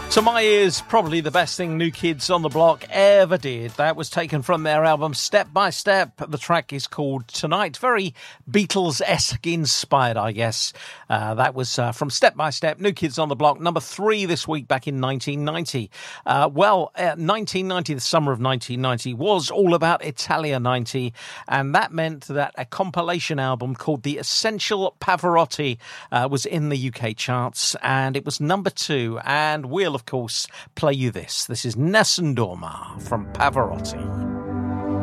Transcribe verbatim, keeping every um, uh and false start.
To my ears, probably the best thing New Kids on the Block ever did. That was taken from their album Step by Step. The track is called Tonight. Very Beatles-esque inspired, I guess. Uh, that was uh, from Step by Step, New Kids on the Block, number three this week back in nineteen ninety. Uh, well, uh, nineteen ninety, the summer of nineteen ninety, was all about Italia ninety, and that meant that a compilation album called The Essential Pavarotti uh, was in the U K charts, and it was number two, and we'll, of course, play you this. This is Nessun Dorma from Pavarotti.